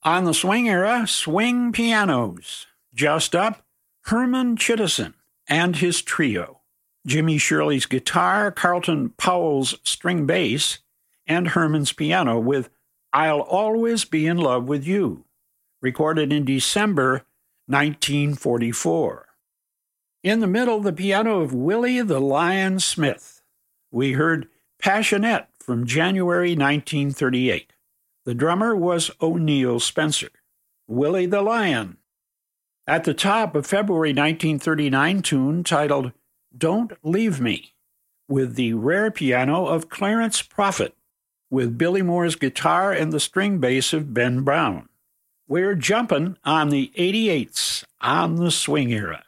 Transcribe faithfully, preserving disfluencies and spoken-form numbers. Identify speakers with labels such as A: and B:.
A: On the swing era, swing pianos. Just up, Herman Chittison and his trio. Jimmy Shirley's guitar, Carlton Powell's string bass, and Herman's piano with I'll Always Be in Love with You, recorded in December nineteen forty-four. In the middle, the piano of Willie the Lion Smith. We heard Passionette from January nineteen thirty-eight. The drummer was O'Neill Spencer. Willie the Lion. At the top, a February nineteen thirty-nine tune titled Don't Leave Me, with the rare piano of Clarence Prophet, with Billy Moore's guitar and the string bass of Ben Brown. We're jumping on the eighty-eights on the swing era.